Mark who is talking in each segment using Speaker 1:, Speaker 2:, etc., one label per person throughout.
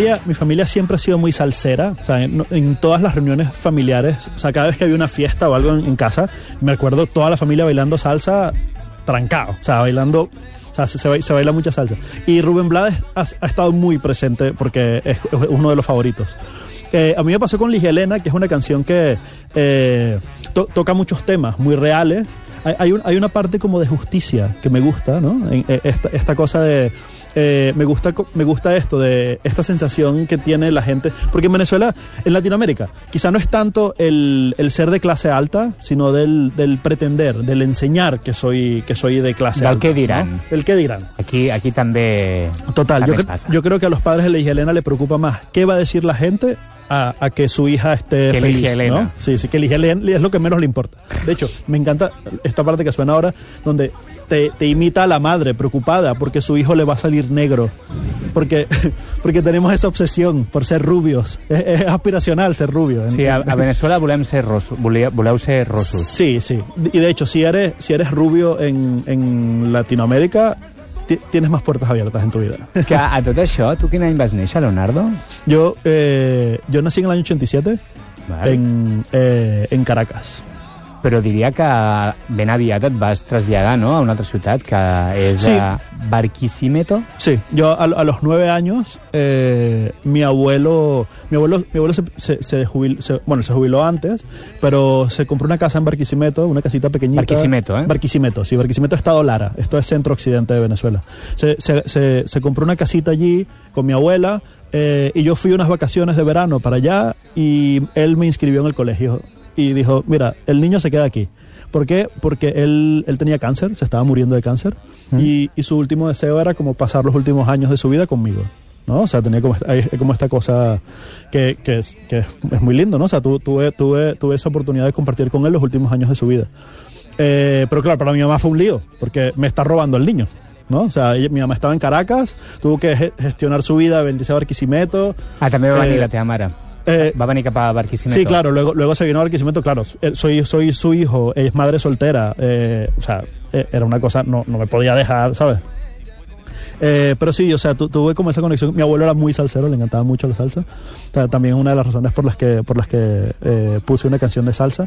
Speaker 1: familia siempre ha sido muy salsera, o sea, en todas las reuniones familiares, o sea, cada vez que había una fiesta o algo en casa, me acuerdo toda la familia bailando salsa trancado, o sea, bailando, o sea, se baila mucha salsa. Y Rubén Blades ha estado muy presente porque es uno de los favoritos. A mí me pasó con Ligia Elena, que es una canción que toca muchos temas muy reales. Hay una parte como de justicia que me gusta, ¿no? Esta cosa de... me gusta esto, de esta sensación que tiene la gente, porque en Venezuela, en Latinoamérica, quizá no es tanto el ser de clase alta, sino del pretender, del enseñar que soy de clase alta.
Speaker 2: Del què diran.
Speaker 1: ¿No? El què diran.
Speaker 2: Aquí també.
Speaker 1: Total,
Speaker 2: també
Speaker 1: yo creo que a los padres de Ligia Elena le preocupa más qué va a decir la gente a que su hija esté
Speaker 2: que
Speaker 1: feliz,
Speaker 2: Elena.
Speaker 1: ¿no? Sí, que Ligia Elena es lo que menos le importa. De hecho, me encanta esta parte que suena ahora, donde te imita a la madre preocupada porque su hijo le va a salir negro. Porque tenemos esa obsesión por ser rubios. Es aspiracional ser rubio.
Speaker 2: Sí, a Venezuela voleu ser rossos.
Speaker 1: Sí. Y de hecho, si eres rubio en Latinoamérica, tienes más puertas abiertas en tu vida.
Speaker 2: Que a tot això, tu quin any vas néixer, Leonardo?
Speaker 1: Yo nací en el año 87, vale. En Caracas.
Speaker 2: Però diria que ben aviat et vas traslladar, ¿no?, a una altra ciutat, que és sí. Barquisimeto.
Speaker 1: Sí, yo a los 9 años, mi abuelo se jubiló antes, pero se compró una casa en Barquisimeto, una casita pequeñita.
Speaker 2: Barquisimeto, ¿eh?
Speaker 1: Barquisimeto, sí, Barquisimeto, Estado Lara. Esto es centro-occidente de Venezuela. Se compró una casita allí con mi abuela, y yo fui unas vacaciones de verano para allá, y él me inscribió en el colegio. Y dijo, mira, el niño se queda aquí. ¿Por qué? Porque él tenía cáncer, se estaba muriendo de cáncer, y su último deseo era como pasar los últimos años de su vida conmigo, ¿no? O sea, tenía como esta cosa que es muy lindo, ¿no? O sea, tuve esa oportunidad de compartir con él los últimos años de su vida. Pero claro, para mi mamá fue un lío, porque me está robando el niño, ¿no? O sea, mi mamá estaba en Caracas, tuvo que gestionar su vida, venirse a Barquisimeto.
Speaker 2: Ah, també va venir la teva mare. Va venir cap a Barquisimeto.
Speaker 1: Sí, claro, luego se vino a Barquisimeto, claro, soy su hijo, ella es madre soltera, o sea, era una cosa, no me podía dejar, ¿sabes? Pero sí, o sea, tuve como esa conexión. Mi abuelo era muy salsero, le encantaba mucho la salsa. O sea, también una de las razones por las que puse una canción de salsa.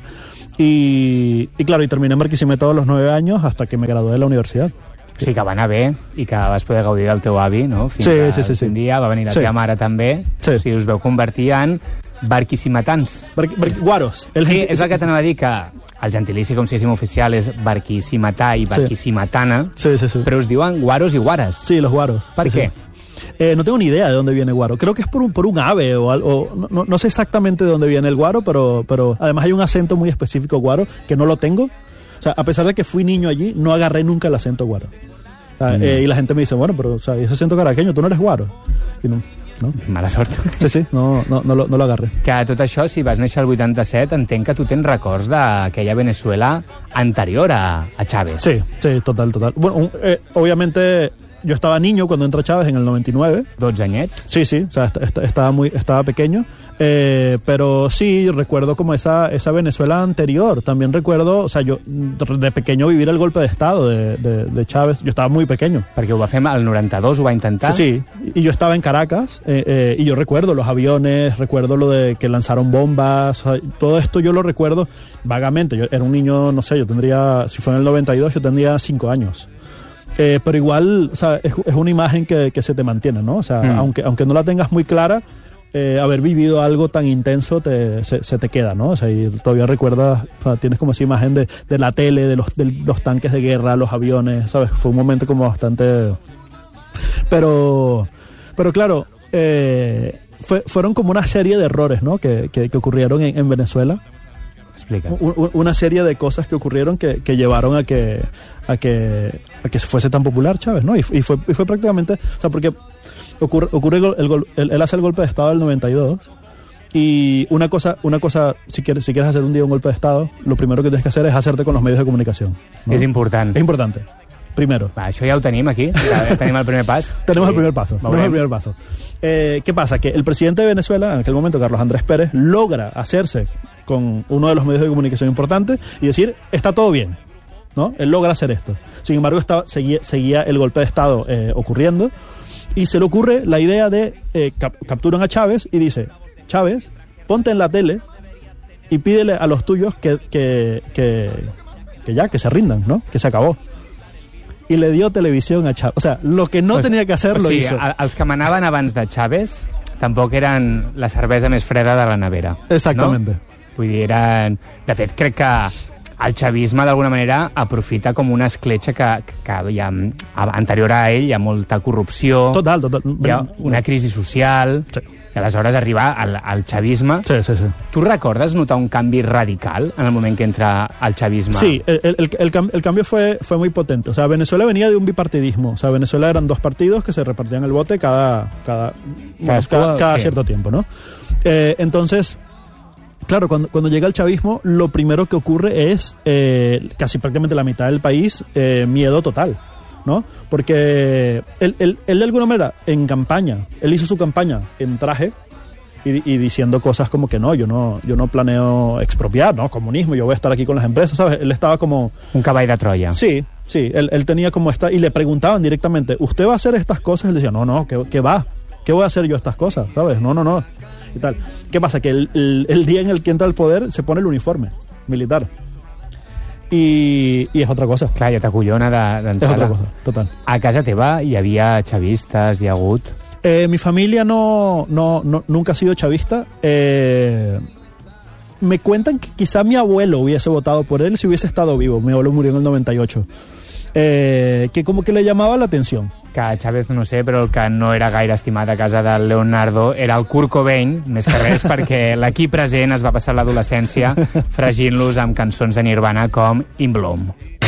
Speaker 1: Y claro, y terminé en Barquisimeto a los 9 años hasta que me gradué de la universidad.
Speaker 2: Sí, que va anar bé i que vas poder gaudir del teu avi, no? Fins que un dia va venir la teva mare també. Sí. O sigui, us veu convertir en barquisimetans.
Speaker 1: Guaros.
Speaker 2: Sí, és el que t'anava a dir, que el gentilici, com si diguéssim oficial, és barquisimetà i barquisimetana,
Speaker 1: sí.
Speaker 2: Però us diuen guaros i guares.
Speaker 1: Sí, los guaros.
Speaker 2: ¿Por qué?
Speaker 1: No tengo ni idea de dónde viene guaro. Creo que es por un ave o algo. No sé exactamente de dónde viene el guaro, pero además hay un acento muy específico guaro que no lo tengo. O sea, a pesar de que fui niño allí, no agarré nunca el acento guaro. O sea, y la gente me dice, bueno, pero o sea, ese acento caraqueño, tú no eres guaro. Y no.
Speaker 2: Mala sort.
Speaker 1: Sí, no lo agarré.
Speaker 2: Que tot això, si vas néixer al 87, entenc que tu tens records d'aquella Venezuela anterior a Chávez.
Speaker 1: Sí, total. Bueno, obviamente yo estaba niño cuando entra Chávez en el 99.
Speaker 2: 12 anyets.
Speaker 1: Sí, o sea, estaba pequeño. Pero sí, recuerdo como esa Venezuela anterior. También recuerdo, o sea, yo de pequeño vivir el golpe de Estado de Chávez. Yo estaba muy pequeño.
Speaker 2: Perquè ho va fer al 92, ho va intentar.
Speaker 1: Sí, y yo estaba en Caracas, y yo recuerdo los aviones, recuerdo lo de que lanzaron bombas, o sea, todo esto yo lo recuerdo vagamente. Yo era un niño, no sé, si fue en el 92, yo tendría 5 años. Pero igual, o sea, es una imagen que se te mantiene, ¿no? O sea, aunque no la tengas muy clara, haber vivido algo tan intenso se te queda, ¿no? O sea, y todavía recuerdas, o sea, tienes como esa imagen de la tele, de los tanques de guerra, los aviones, ¿sabes? Fue un momento como bastante... Pero claro, fueron como una serie de errores, ¿no? Que ocurrieron en Venezuela.
Speaker 2: Explica.
Speaker 1: Una serie de cosas que ocurrieron que llevaron a que fuese tan popular Chávez, ¿no? Y fue prácticamente, o sea, porque ocurre él hace el golpe de Estado del 92, y una cosa, si quieres hacer un día un golpe de Estado, lo primero que tienes que hacer es hacerte con los medios de comunicación, ¿no?
Speaker 2: Es importante.
Speaker 1: Primero.
Speaker 2: Va, això ja ho tenim aquí, tenim el primer pas.
Speaker 1: Tenemos el primer paso. ¿Qué pasa? Que el presidente de Venezuela, en aquel momento, Carlos Andrés Pérez, logra hacerse con uno de los medios de comunicación importantes y decir, está todo bien, ¿no? Él logra hacer esto. Sin embargo, seguía el golpe de Estado ocurriendo, Y se le ocurre la idea de capturan a Chávez y dice, Chávez, ponte en la tele y pídele a los tuyos que se rindan, ¿no? Que se acabó. I le dio televisión a Chávez. O sea, lo que no tenía que hacer lo hizo.
Speaker 2: Els que manaven abans de Chávez tampoc eren la cervesa més freda de la nevera.
Speaker 1: Exactamente.
Speaker 2: No? Vull dir, eren... De fet, crec que el xavisme, d'alguna manera, aprofita com una escletxa que hi ha, anterior a ell hi ha molta corrupció.
Speaker 1: Total.
Speaker 2: Hi ha una crisi social... Sí. I aleshores arribar al xavisme.
Speaker 1: Sí.
Speaker 2: ¿Tú recordes notar un canvi radical en el moment que entra al chavismo?
Speaker 1: Sí, el cambio fue muy potente. O sea, Venezuela venía de un bipartidismo. O sea, Venezuela eran 2 partidos que se repartían el voto cada cierto tiempo, ¿no? Entonces, claro, cuando llega el chavismo, lo primero que ocurre es casi prácticamente la mitad del país, miedo total, ¿no? Porque él de alguna manera en campaña, él hizo su campaña en traje y diciendo cosas como que yo no planeo expropiar, ¿no? Comunismo, yo voy a estar aquí con las empresas, ¿sabes? Él estaba como...
Speaker 2: un cavall de Troya.
Speaker 1: Sí, él tenía como esta... Y le preguntaban directamente, ¿usted va a hacer estas cosas? Él decía, no, ¿qué va? ¿Qué voy a hacer yo estas cosas? ¿Sabes? No. Y tal. ¿Qué pasa? Que el día en el que entra al poder se pone el uniforme militar. I és otra cosa.
Speaker 2: Clar, ja t'acollona d'entrada.
Speaker 1: És otra cosa, total.
Speaker 2: A casa teva hi havia xavistes, hi ha hagut?
Speaker 1: Mi familia nunca ha sido chavista. Me cuentan que quizá mi abuelo hubiese votado por él si hubiese estado vivo. Mi abuelo murió en el 98. Que como que le llamaba la atención.
Speaker 2: Que Chávez no sé, però el que no era gaire estimat a casa del Leonardo era el Kurt Cobain, més que res perquè l'equip present es va passar l'adolescència fregint-los amb cançons de Nirvana com In Bloom.